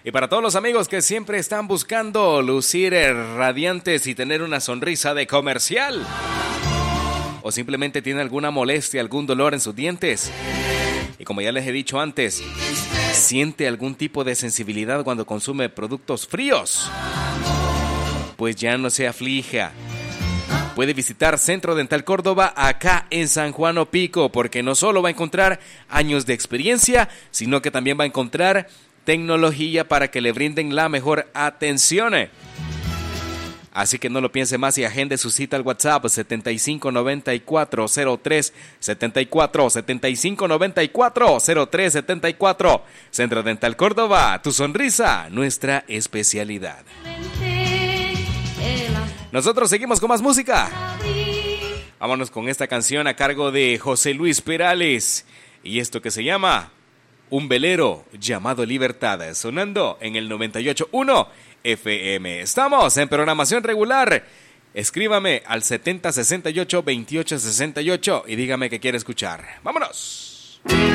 Y para todos los amigos que siempre están buscando lucir radiantes y tener una sonrisa de comercial, o simplemente tiene alguna molestia, algún dolor en sus dientes, y como ya les he dicho antes, siente algún tipo de sensibilidad cuando consume productos fríos, pues ya no se aflija. Puede visitar Centro Dental Córdoba acá en San Juan Opico, porque no solo va a encontrar años de experiencia, sino que también va a encontrar tecnología para que le brinden la mejor atención. Así que no lo piense más y agende su cita al WhatsApp 75940374, 75940374. Centro Dental Córdoba, tu sonrisa, nuestra especialidad. Nosotros seguimos con más música. Vámonos con esta canción a cargo de José Luis Perales y esto que se llama Un velero llamado Libertad, sonando en el 98.1 FM. Estamos en programación regular. Escríbame al 7068-2868 y dígame qué quiere escuchar. ¡Vámonos!